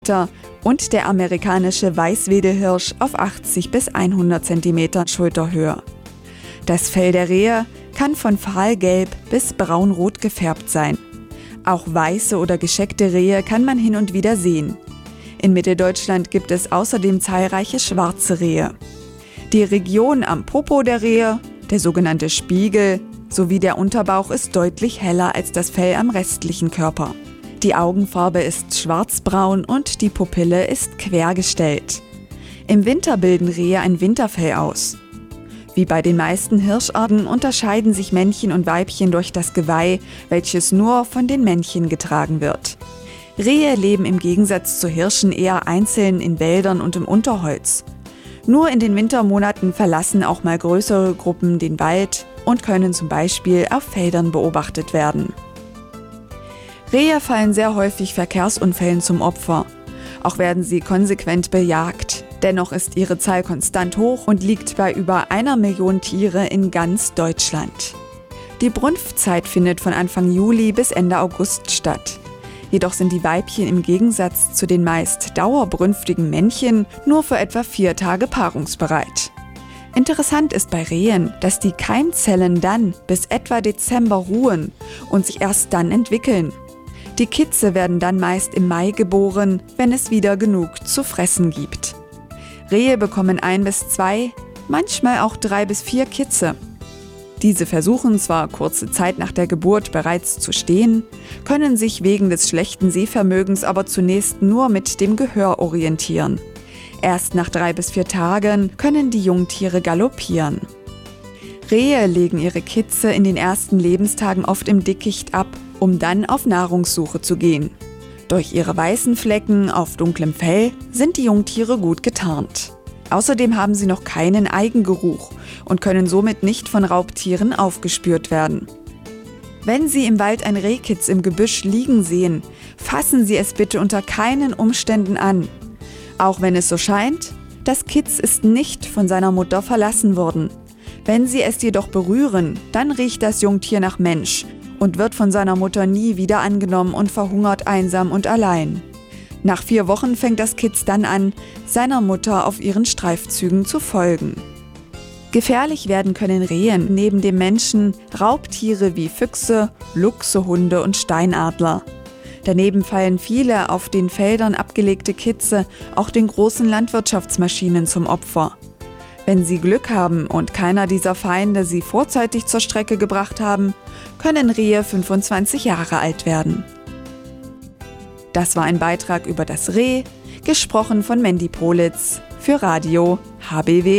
und der amerikanische Weißwedelhirsch auf 80 bis 100 cm Schulterhöhe. Das Fell der Rehe kann von fahlgelb bis braunrot gefärbt sein. Auch weiße oder gescheckte Rehe kann man hin und wieder sehen. In Mitteldeutschland gibt es außerdem zahlreiche schwarze Rehe. Die Region am Popo der Rehe, der sogenannte Spiegel, sowie der Unterbauch ist deutlich heller als das Fell am restlichen Körper. Die Augenfarbe ist schwarzbraun und die Pupille ist quergestellt. Im Winter bilden Rehe ein Winterfell aus. Wie bei den meisten Hirscharten unterscheiden sich Männchen und Weibchen durch das Geweih, welches nur von den Männchen getragen wird. Rehe leben im Gegensatz zu Hirschen eher einzeln in Wäldern und im Unterholz. Nur in den Wintermonaten verlassen auch mal größere Gruppen den Wald und können zum Beispiel auf Feldern beobachtet werden. Rehe fallen sehr häufig Verkehrsunfällen zum Opfer. Auch werden sie konsequent bejagt. Dennoch ist ihre Zahl konstant hoch und liegt bei über 1 Million Tiere in ganz Deutschland. Die Brunftzeit findet von Anfang Juli bis Ende August statt. Jedoch sind die Weibchen im Gegensatz zu den meist dauerbrünftigen Männchen nur für etwa 4 Tage paarungsbereit. Interessant ist bei Rehen, dass die Keimzellen dann bis etwa Dezember ruhen und sich erst dann entwickeln. Die Kitze werden dann meist im Mai geboren, wenn es wieder genug zu fressen gibt. Rehe bekommen 1 bis 2, manchmal auch 3 bis 4 Kitze. Diese versuchen zwar kurze Zeit nach der Geburt bereits zu stehen, können sich wegen des schlechten Sehvermögens aber zunächst nur mit dem Gehör orientieren. Erst nach 3 bis 4 Tagen können die Jungtiere galoppieren. Rehe legen ihre Kitze in den ersten Lebenstagen oft im Dickicht ab, um dann auf Nahrungssuche zu gehen. Durch ihre weißen Flecken auf dunklem Fell sind die Jungtiere gut getarnt. Außerdem haben sie noch keinen Eigengeruch und können somit nicht von Raubtieren aufgespürt werden. Wenn Sie im Wald ein Rehkitz im Gebüsch liegen sehen, fassen Sie es bitte unter keinen Umständen an. Auch wenn es so scheint, das Kitz ist nicht von seiner Mutter verlassen worden. Wenn Sie es jedoch berühren, dann riecht das Jungtier nach Mensch und wird von seiner Mutter nie wieder angenommen und verhungert einsam und allein. Nach 4 Wochen fängt das Kitz dann an, seiner Mutter auf ihren Streifzügen zu folgen. Gefährlich werden können Rehen neben dem Menschen Raubtiere wie Füchse, Luchse, und Steinadler. Daneben fallen viele auf den Feldern abgelegte Kitze auch den großen Landwirtschaftsmaschinen zum Opfer. Wenn Sie Glück haben und keiner dieser Feinde Sie vorzeitig zur Strecke gebracht haben, können Rehe 25 Jahre alt werden. Das war ein Beitrag über das Reh, gesprochen von Mandy Politz für Radio HBW.